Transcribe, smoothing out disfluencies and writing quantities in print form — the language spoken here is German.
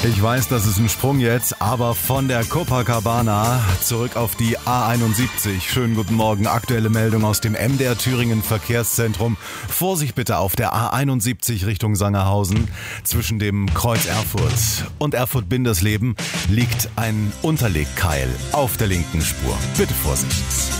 Ich weiß, das ist ein Sprung jetzt, aber von der Copacabana zurück auf die A71. Schönen guten Morgen, aktuelle Meldung aus dem MDR Thüringen Verkehrszentrum. Vorsicht bitte auf der A71 Richtung Sangerhausen. Zwischen dem Kreuz Erfurt und Erfurt-Bindersleben liegt ein Unterlegkeil auf der linken Spur. Bitte Vorsicht.